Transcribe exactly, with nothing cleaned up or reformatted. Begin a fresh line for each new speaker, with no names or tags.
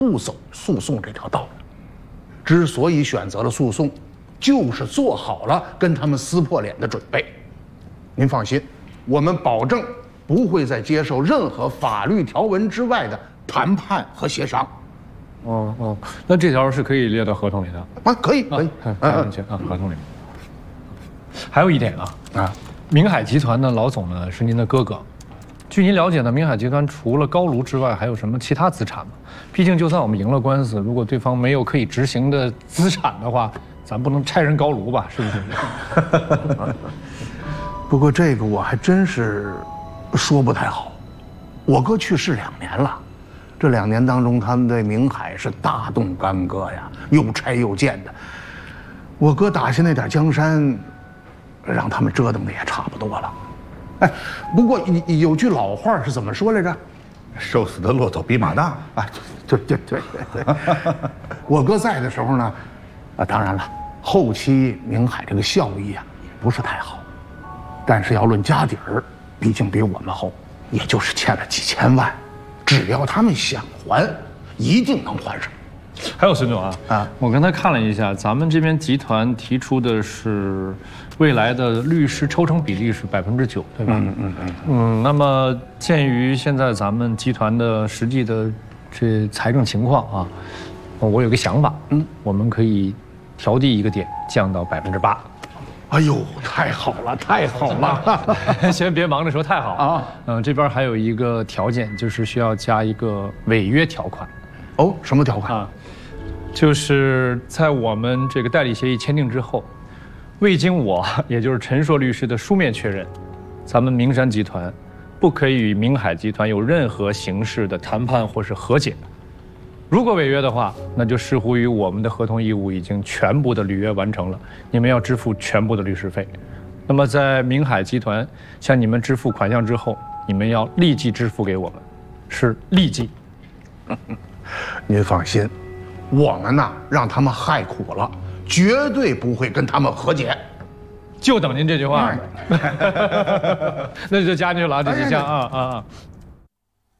不走诉讼这条道。之所以选择了诉讼，就是做好了跟他们撕破脸的准备。您放心，我们保证不会再接受任何法律条文之外的谈判和协商。
哦哦，那这条是可以列到合同里的
啊？可以，可以，
看进去啊，合同里。还有一点啊啊，明海集团的老总呢是您的哥哥。据您了解呢，明海集团除了高炉之外，还有什么其他资产吗？毕竟就算我们赢了官司，如果对方没有可以执行的资产的话，咱不能拆人高炉吧？是不是？
不过这个我还真是说不太好。我哥去世两年了，这两年当中，他们对明海是大动干戈呀，又拆又建的。我哥打下那点江山，让他们折腾的也差不多了。哎，不过有句老话是怎么说来着？
瘦死的骆驼比马大。
啊，对对对对对。我哥在的时候呢，啊，当然了，后期明海这个效益啊也不是太好，但是要论家底儿，毕竟比我们厚，也就是欠了几千万，只要他们想还，一定能还上。
还有孙总啊，啊，我刚才看了一下，咱们这边集团提出的是未来的律师抽成比例是百分之九，对吧？嗯嗯嗯嗯。那么鉴于现在咱们集团的实际的这财政情况啊，我有个想法，嗯，我们可以调低一个点，降到百分之八。
哎呦，太好了，太好了！
先别忙着说太好啊。嗯，这边还有一个条件，就是需要加一个违约条款。
哦，什么条款啊？
就是在我们这个代理协议签订之后，未经我也就是陈硕律师的书面确认，咱们明山集团不可以与明海集团有任何形式的谈判或是和解。如果违约的话，那就视乎于我们的合同义务已经全部的履约完成了，你们要支付全部的律师费。那么在明海集团向你们支付款项之后，你们要立即支付给我们，是立即。
您放心，我们呢让他们害苦了，绝对不会跟他们和解。
就等您这句话。那就加进去了啊，这几项啊啊啊。